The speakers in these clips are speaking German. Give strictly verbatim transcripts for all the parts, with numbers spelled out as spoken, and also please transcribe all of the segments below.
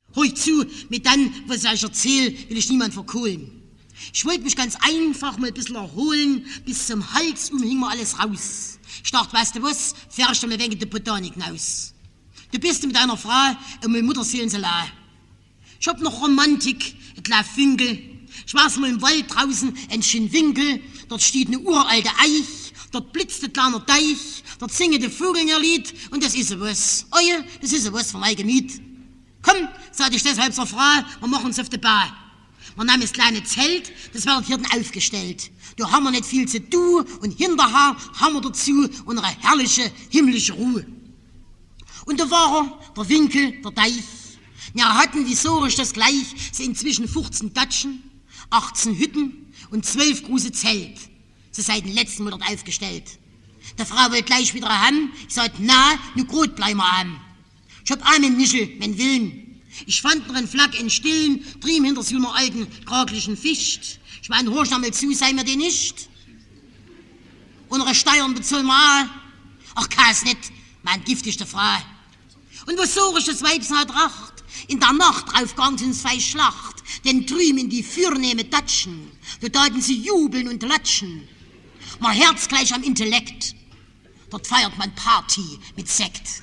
Ruhig zu, mit dann, was ich euch erzähle, will ich niemand verkohlen. Ich wollte mich ganz einfach mal ein bisschen erholen, bis zum Hals um hing mir alles raus. Ich dachte, weißt du was, fährst du mal wegen der Botanik hinaus. Du bist mit deiner Frau und meine Mutter Seelensalat. Ich hab noch Romantik, ein kleines Finkel. Ich war's mal im Wald draußen, ein schönen Winkel. Dort steht eine uralte Eich, dort blitzt ein kleiner Deich, dort singen die Vögel ihr Lied und das ist was. Oh ja, das ist was von meinem Gemüt. Komm, sagte ich deshalb zur Frau, wir machen's auf der Bahn. Wir nahmen das kleine Zelt, das wird hier dann aufgestellt. Da haben wir nicht viel zu tun und hinterher haben wir dazu unsere herrliche himmlische Ruhe. Und da war er, der Winkel, der Deich. Ja, hatten die Sorisch das gleich, sie inzwischen fünfzehn Datschen, achtzehn Hütten und zwölf große Zelt. Sie seit dem letzten Mal dort aufgestellt. Der Frau wollte gleich wieder haben. Ich sagte, na, nu gut bleiben wir haben. Ich hab einen Nischel, mein Willen. Ich fand noch einen Flack in Stillen, trieben hinter so einer alten, kraglichen Ficht. Ich mein, horch einmal zu, sei mir die nicht. Unsere Steuern bezahlen wir auch. Ach, kann's nicht, mein giftigste Frau. Und was Sorisch das Weibs hat racht, in der Nacht drauf gang sie ins Feisch Schlacht, denn drüben in die fürnehme Datschen, da taten sie jubeln und latschen. Mein Herz gleich am Intellekt, dort feiert man Party mit Sekt.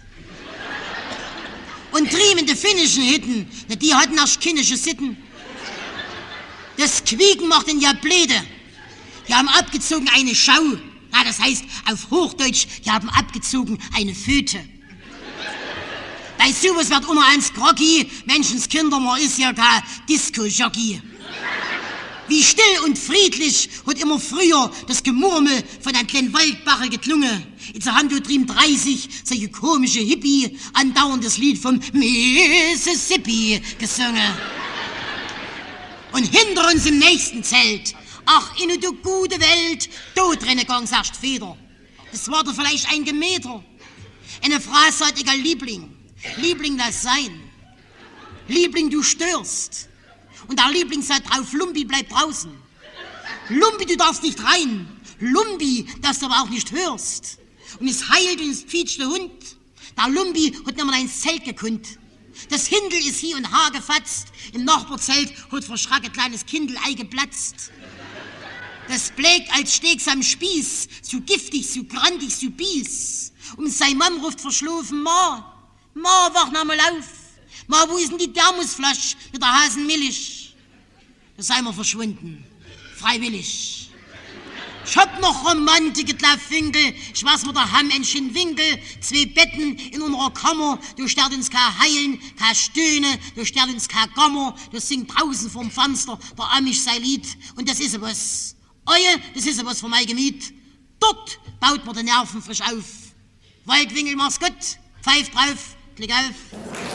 Und drüben in die finnischen Hütten, die hatten erst kindische Sitten. Das Quieken macht den ja bläde. Die haben abgezogen eine Schau. Na, das heißt auf Hochdeutsch, die haben abgezogen eine Föte. Bei sowas wird immer eins groggy, Menschenskinder, man ist ja kein Disco-Jockey. Wie still und friedlich hat immer früher das Gemurmel von einem kleinen Waldbache geklungen. Jetzt haben wir drüben dreißig solche komische Hippie andauerndes Lied vom Mississippi gesungen. Und hinter uns im nächsten Zelt, ach, in der gute Welt, da drinnen gang's erst Feder. Das war doch vielleicht ein Gemeter. Eine Frau sagt, egal Liebling, Liebling, lass sein. Liebling, du störst. Und der Liebling sagt drauf, Lumpi, bleib draußen. Lumpi, du darfst nicht rein. Lumpi, dass du aber auch nicht hörst. Und es heilt und es quietscht der Hund. Der Lumpi hat nimmer ins Zelt gekunnt. Das Hindel ist hier und Haar gefatzt. Im Nachbarzelt hat verschrack ein kleines Kindel Ei geplatzt. Das blägt als Steaks am Spieß, so giftig, so grandig, so bies. Und sein Mann ruft verschlafen, Ma, Ma, wach noch mal auf. Ma, wo ist denn die Thermosflasche mit der Hasenmilch? Da sei wir verschwunden, freiwillig. Ich hab noch Romantik, ein Finkel, ich weiß mir da haben ein schönen Winkel, zwei Betten in unserer Kammer, du stört uns kein Heilen, kein Stöhne, du stört uns kein Gammer, du singt draußen vorm Fenster der Amish sein Lied und das ist was. Oje, das ist was von meinem Gemüt. Dort baut man die Nerven frisch auf. Waldwinkel, mach's gut, pfeif drauf, klick auf.